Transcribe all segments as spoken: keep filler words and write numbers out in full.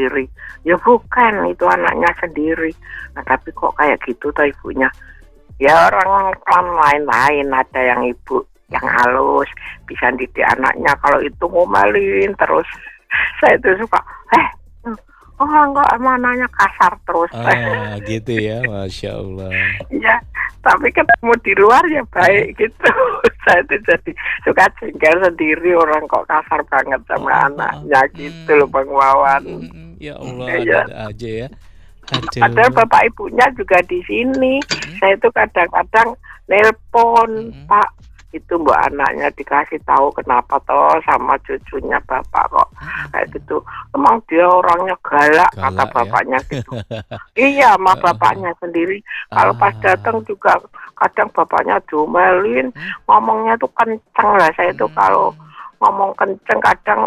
sendiri. Ya bukan, itu anaknya sendiri. Nah tapi kok kayak gitu tuh ibunya. Ya orang kan lain-lain, ada yang ibu yang halus bisa didik anaknya, kalau itu ngomelin terus. Saya tuh suka, eh oh enggak, emang anaknya kasar terus. Ah, gitu ya, Masya Allah. Iya, tapi ketemu di luar ya baik gitu. Saya tuh jadi suka jengkel sendiri, orang kok kasar banget sama Oh, oh, oh, oh. anaknya gitu loh Hmm. Bang Wawan. Mm, mm, mm. Ya Allah, Iya. ada-ada aja ya. Padahal Aduh. bapak ibunya juga di sini. Mm, Saya itu kadang-kadang nelpon, mm, Pak, itu mbak anaknya dikasih tahu kenapa toh sama cucunya bapak kok mm, kayak gitu. Emang dia orangnya galak, kata galak ya. bapaknya gitu. Iya, sama Heeh, heeh. bapaknya sendiri. Kalau pas datang Ah. juga kadang bapaknya diomelin, Hmm. ngomongnya tuh kenceng lah. Saya tuh kalau Hmm. ngomong kenceng kadang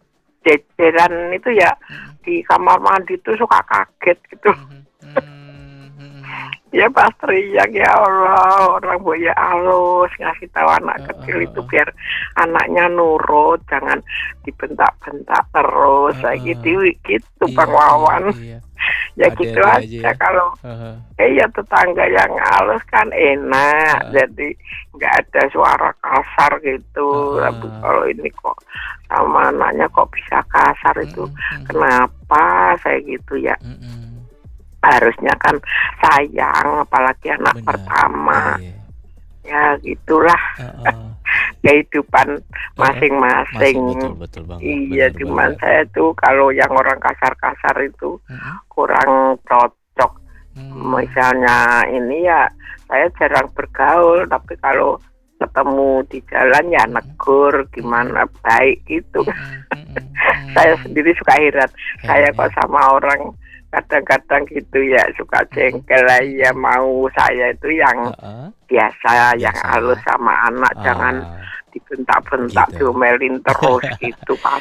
jejeran itu ya Hmm. di kamar mandi tuh suka kaget gitu. Hmm. Hmm. Hmm. Ya pas teriak, ya Allah, orang buaya halus ngasih tahu anak Heeh, kecil itu heeh. biar anaknya nurut, jangan dibentak-bentak terus kayak Heeh. gitu gitu Iya, Bang iya, Wawan. iya. Ya gitu Ada-ada aja aja ya. kalau Heeh. eh ya tetangga yang halus kan enak, Heeh. jadi nggak ada suara kasar gitu. Tapi Heeh. kalau ini kok sama anaknya kok bisa kasar itu, Mm, mm, mm. kenapa saya gitu ya? Mm-mm. Harusnya kan sayang, apalagi anak Benar. pertama. Iya. Ya gitulah Heeh. kehidupan Heeh. masing-masing. Masing betul betul banget. Iya, Benar cuman banget. saya tuh kalau yang orang kasar-kasar itu Mm-mm. kurang cocok. Hmm. Misalnya ini ya saya jarang bergaul, tapi kalau ketemu di jalan ya Mm-mm. negur gimana baik gitu. Mm-mm. Mm-mm. Saya Mm. sendiri suka heran. Saya Heran kok ya. sama orang kadang-kadang gitu ya suka jengkel lah, ya mau saya itu yang Heeh. biasa, yang Biasa halus ya. sama anak, jangan Ah, dibentak-bentak, gitu. diomelin terus gitu pas.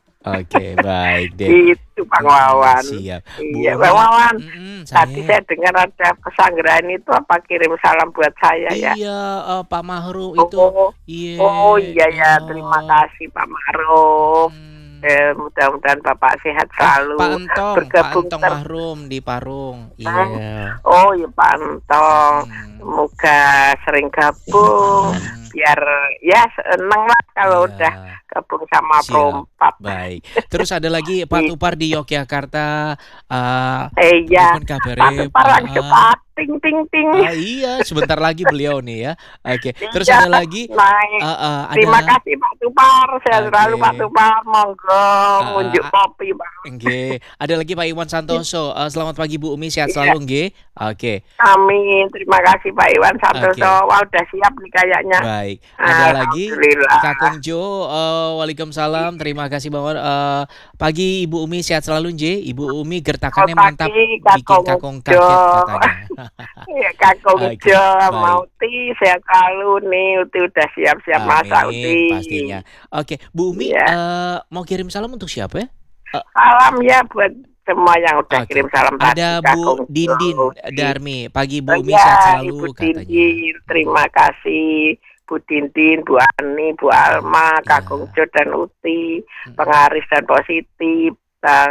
Oke, baik deh. Gitu Bang Mm-mm, Wawan. siap. Bu Iya Bang Umi, Wawan. mm-mm, Tadi saya. saya dengar ada pesanggrahan itu, apa kirim salam buat saya ya? Iya, eh, Pak Mahrum itu. Oh, Iya, oh iya ya, terima heeh. kasih Pak Ma'ruf. Mm-mm. Eh, mudah-mudahan Bapak sehat Oh, Pak selalu. Entong, Pak Bergabung Entong ter. Mahrum di Parung. Hmm. Iya. Oh ya Pak Antong, Mm-mm. semoga sering gabung, Mm-mm. biar ya seneng lah kalau udah Iya. gabung sama Siap. Perompak. Baik. Terus ada lagi Pak Tupar di Yogyakarta. eh Eh ya, Mohon Pak kabarnya. Tupar ah, langsung ah. ting ting ting. Ah, iya, sebentar lagi beliau nih ya. Oke. Terus Iya, ada lagi. naik. eh, eh, Terima ada. kasih Pak Tupar, sehat selalu Pak Oke. Tupar, monggo Eh, ngunjuk eh, kopi Pak. Oke, ada lagi Pak Iwan Santoso. Eh, selamat pagi Bu Umi, sehat Iya, selalu nggih. Oke, amin, terima kasih Pak Iwan Santoso. oke. Wah udah siap nih kayaknya. Baik. Ada lagi Alhamdulillah. Kakung Jo. eh, Waalaikumsalam. Terima kasih banget. Eh, pagi Ibu Umi, sehat selalu nggih. Ibu Umi Selamat gertakannya mantap, pagi bikin Kakung Kakung Jo. kaget katanya. Ya Kakung Oke, Jo, baik. mau Uti sehat selalu nih. Uti udah siap-siap masak Amin, Uti. pastinya. Oke, Bu Umi Ya, eh, mau kirim salam untuk siapa ya? Eh, salam ya buat semua yang udah Oke, kirim salam tadi, ada Bu Kakung Jo, Dindin Uti. Darmi. Pagi Oh Bu Umi, sehat ya, Ibu selalu katanya. Dindin, Mm-mm. terima kasih. Bu Dindin, Bu Ani, Bu Alma, Kakung Iya. Jo dan Uti, Mm-mm. Pengaris dan Positif, Bang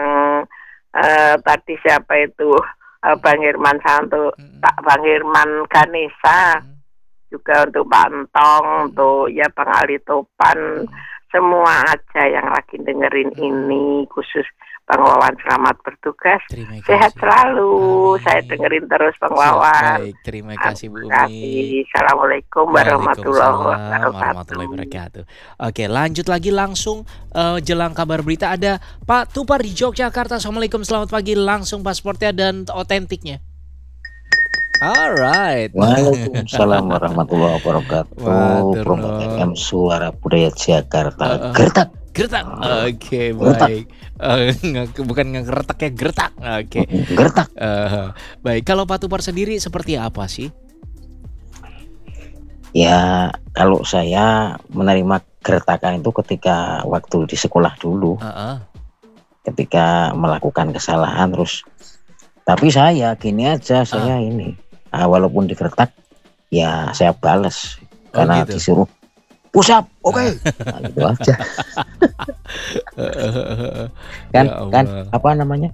eh, tadi siapa itu? Eh, Bang Herman Santo, Mm-mm. Pak Bang Herman Ganesa, Mm-mm. juga untuk Pak Entong, Mm-mm. untuk ya Bang Ali Topan, Mm-mm. semua aja yang lagi dengerin Mm-mm. ini, khusus Bang Wawan selamat bertugas. Terima Sehat kasih. selalu, saya Amin. dengerin terus Bang Siap, Wawan. baik. Terima kasih Bu Terima Umi. kasih. Assalamualaikum warahmatullahi Waalaikumsalam warahmatullahi wabarakatuh. wabarakatuh. Oke, lanjut lagi langsung eh, jelang kabar berita ada Pak Tupar di Yogyakarta. Assalamualaikum, selamat pagi. Langsung pasportnya dan otentiknya. Alright. Waalaikumsalam warahmatullahi wabarakatuh. Matur Perompak F M nuwun. Suara Budaya Jakarta. Heeh. Gertak. Gertak. Oke, Gertak. baik. Eh, nge- bukan ngeretak ya, gertak. Oke. Gertak. Eh, baik, kalau Pak Tupar sendiri seperti apa sih? Ya, kalau saya menerima gertakan itu ketika waktu di sekolah dulu, Heeh. ketika melakukan kesalahan terus. Tapi saya gini aja, saya Ah. ini, ah, walaupun digertak, ya saya balas Oh karena gitu. disuruh push up, oke, nah, gitu aja. Ya Kan, kan Allah. apa namanya?